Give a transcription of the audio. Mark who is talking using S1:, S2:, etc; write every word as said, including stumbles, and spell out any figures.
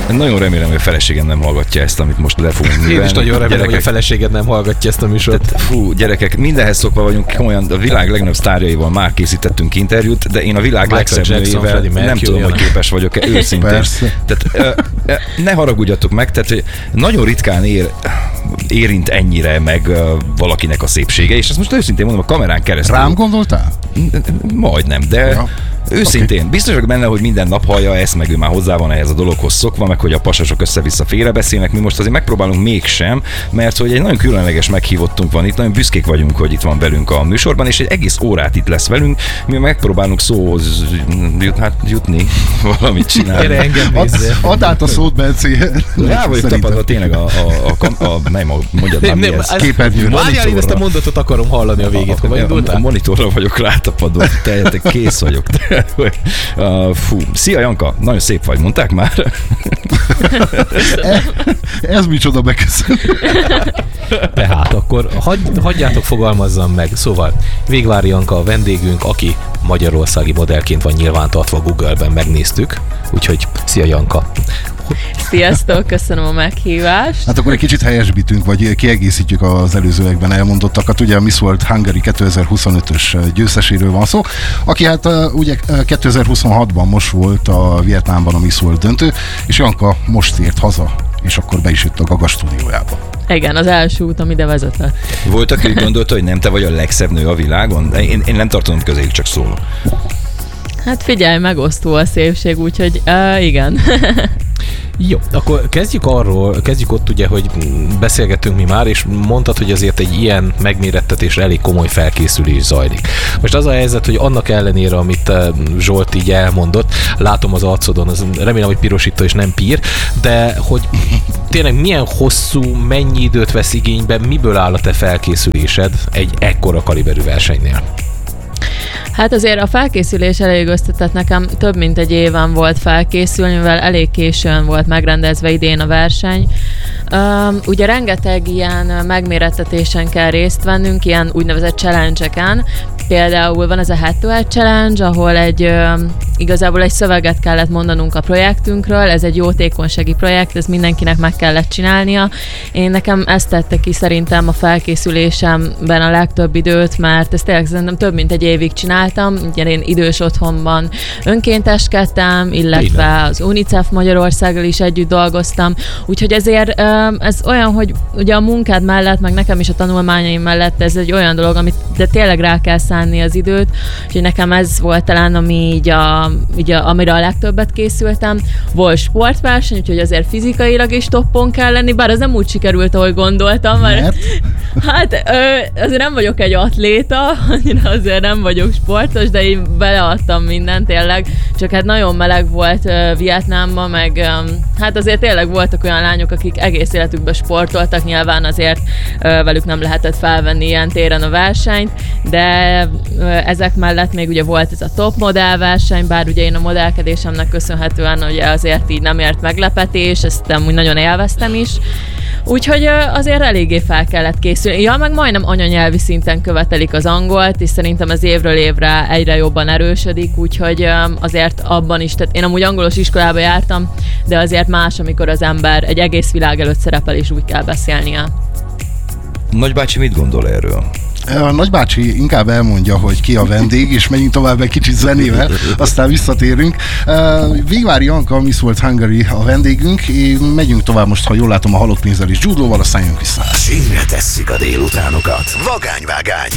S1: Nagyon remélem, hogy a feleségem nem hallgatja ezt, amit most le fogunk művelni.
S2: Én is nagyon remélem, gyerekek, hogy a feleséged nem hallgatja ezt a műsort.
S1: Tehát, fú, gyerekek, mindenhez szokva vagyunk, komolyan a világ legnagyobb sztárjaival már készítettünk interjút, de én a világ
S2: Michael
S1: legszebb
S2: Jackson,
S1: nőjével
S2: Freddie
S1: nem
S2: Mercury,
S1: tudom, hogy képes vagyok-e őszintén.
S3: Persze.
S1: Tehát uh, ne haragudjatok meg, tehát nagyon ritkán ér, érint ennyire meg uh, valakinek a szépsége, és ezt most őszintén mondom, a kamerán keresztül.
S3: Rám gondoltál?
S1: Majdnem, de ja. Őszintén, okay. Biztos vagyok benne, hogy minden nap hallja ezt, meg ő már hozzá van ehhez a dologhoz szokva, meg hogy a pasasok össze-vissza félrebeszélnek, mi most azért megpróbálunk mégsem, mert hogy egy nagyon különleges meghívottunk van itt, nagyon büszkék vagyunk, hogy itt van velünk a műsorban, és egy egész órát itt lesz velünk, mi megpróbálunk szóhoz jut, hát jutni, valamit csinálni.
S3: Ad, add át a szót, Benci.
S1: Rá vagyok tapadva tényleg a, a, a, a nem, mondjad már mi ez.
S3: Képernyőre.
S2: Várjál, én ezt a mondatot akarom hallani a végét.
S1: A, a, a, a monitorra vagyok rátapadva, teljetek, kész vagyok. Uh, fú. Szia Janka, nagyon szép vagy, mondták már?
S3: e, ez micsoda beköszön.
S2: Tehát akkor hagy, hagyjátok fogalmazzam meg. Szóval Végvári Janka a vendégünk, aki magyarországi modellként van nyilvántartva Google-ben, megnéztük. Úgyhogy szia Janka.
S4: Sziasztok, köszönöm a meghívást.
S3: Hát akkor egy kicsit helyesbítünk, vagy kiegészítjük az előzőekben elmondottakat. Ugye a Miss World Hungary kétezer-huszonötös győzteséről van szó, aki hát ugye kétezer-huszonhatban most volt a Vietnámban a Miss World döntő, és Janka most ért haza, és akkor be is jött a Gaga stúdiójába.
S4: Igen, az első út, ami ide vezetett.
S1: Volt, aki úgy gondolta, hogy nem te vagy a legszebb nő a világon? Én, én nem tartom közéjük, csak szólok.
S4: Hát figyelj, megosztó a szépség, úgyhogy uh, igen.
S2: Jó, akkor kezdjük arról, kezdjük ott ugye, hogy beszélgettünk mi már, és mondtad, hogy azért egy ilyen megmérettetésre elég komoly felkészülés zajlik. Most az a helyzet, hogy annak ellenére, amit Zsolt így elmondott, látom az arcodon, az, remélem, hogy pirosító és nem pír, de hogy tényleg milyen hosszú, mennyi időt vesz igénybe, miből áll a te felkészülésed egy ekkora kaliberű versenynél?
S4: Hát azért a felkészülés elég összetett, nekem több mint egy éven volt felkészülni, mivel elég későn volt megrendezve idén a verseny. Um, ugye rengeteg ilyen megmérettetésen kell részt vennünk, ilyen úgynevezett challenge-eken. Például van ez a head-to-head challenge, ahol egy um, igazából egy szöveget kellett mondanunk a projektünkről, ez egy jótékonysági projekt, ez mindenkinek meg kellett csinálnia. Én nekem ezt tette ki szerintem a felkészülésemben a legtöbb időt, mert ezt tényleg szerintem több mint egy évig csináltam, ugye én idős otthonban önkénteskedtem, illetve az UNICEF Magyarországgal is együtt dolgoztam, úgyhogy ezért um, ez olyan, hogy ugye a munkád mellett, meg nekem is a tanulmányaim mellett ez egy olyan dolog, amit de tényleg rá kell szánni az időt, úgyhogy nekem ez volt talán, ami így a, így a, amire a legtöbbet készültem. Volt sportverseny, úgyhogy azért fizikailag is toppon kell lenni, bár az nem úgy sikerült, ahogy gondoltam, mert, mert? hát ö, azért nem vagyok egy atléta, annyira azért nem vagyok sportos, de én beleadtam mindent tényleg, csak hát nagyon meleg volt ö, Vietnámban, meg ö, hát azért tényleg voltak olyan lányok, akik egész életükben sportoltak, nyilván azért ö, velük nem lehetett felvenni ilyen téren a versenyt, de ö, ezek mellett még ugye volt ez a top modell verseny, bár ugye én a modellkedésemnek köszönhetően ugye azért így nem ért meglepetés, ezt amúgy nagyon élveztem is. Úgyhogy azért eléggé fel kellett készülni. Ja, meg majdnem anyanyelvi szinten követelik az angolt, és szerintem ez évről évre egyre jobban erősödik, úgyhogy azért abban is, tehát én amúgy angolos iskolába jártam, de azért más, amikor az ember egy egész világ előtt szerepel, és úgy kell beszélnie.
S1: Nagybácsi mit gondol erről?
S3: A nagybácsi inkább elmondja, hogy ki a vendég, és megyünk tovább egy kicsit zenével, aztán visszatérünk. Végvári Janka, Miss World Hungary a vendégünk, megyünk tovább most, ha jól látom, a halott pénzzel és judóval, aztán jönk vissza.
S5: Sínre tesszük a délutánokat. Vagányvágány.